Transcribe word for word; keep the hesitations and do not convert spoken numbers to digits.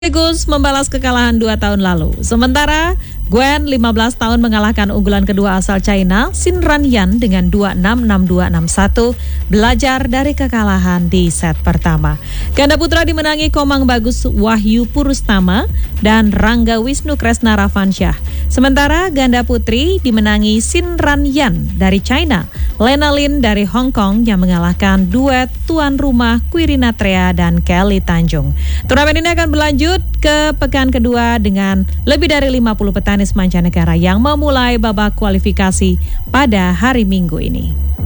Gus membalas kekalahan dua tahun lalu. Sementara Gwen lima belas tahun mengalahkan unggulan kedua asal China, Xin Ranyan dengan dua enam, enam dua, enam satu, belajar dari kekalahan di set pertama. Ganda putra dimenangi Komang Bagus Wahyu Purustama dan Rangga Wisnu Kresna Ravansyah. Sementara ganda putri dimenangi Xin Ranyan dari China, Lena Lin dari Hong Kong yang mengalahkan duet tuan rumah Quirina Trea dan Kelly Tanjung. Turnamen ini akan berlanjut ke pekan kedua dengan lebih dari lima puluh petenis mancanegara yang memulai babak kualifikasi pada hari Minggu ini.